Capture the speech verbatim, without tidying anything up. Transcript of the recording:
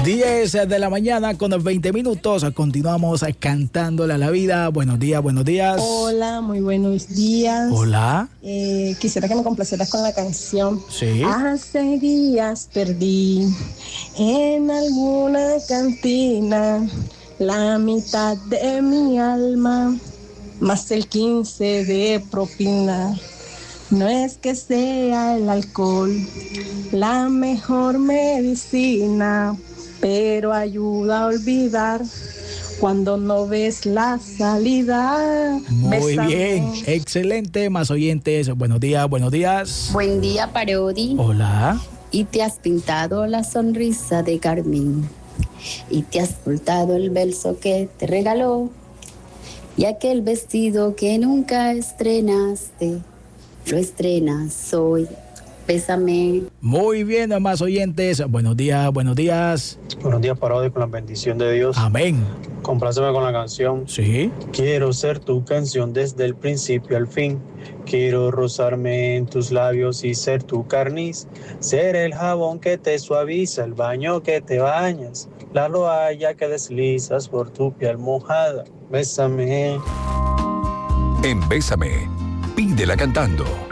diez de la mañana con veinte minutos. Continuamos cantándole a la vida. Buenos días, buenos días. Hola, muy buenos días. Hola. Eh, quisiera que me complacieras con la canción. Sí. Hace días perdí en alguna cantina la mitad de mi alma, más el quince de propina. No es que sea el alcohol la mejor medicina, pero ayuda a olvidar cuando no ves la salida. Muy Bésame. bien, excelente. Más oyentes, buenos días, buenos días. Buen día, Parodi. Hola. Y te has pintado la sonrisa de carmín, y te has soltado el verso que te regaló, y aquel vestido que nunca estrenaste, lo estrenas hoy. Bésame. Muy bien, más oyentes. Buenos días, buenos días. Buenos días, Parodi, con la bendición de Dios. Amén. Compláceme con la canción. Sí. Quiero ser tu canción desde el principio al fin. Quiero rozarme en tus labios y ser tu carniz. Ser el jabón que te suaviza, el baño que te bañas, la toalla que deslizas por tu piel mojada. Bésame. En Bésame, pídela cantando.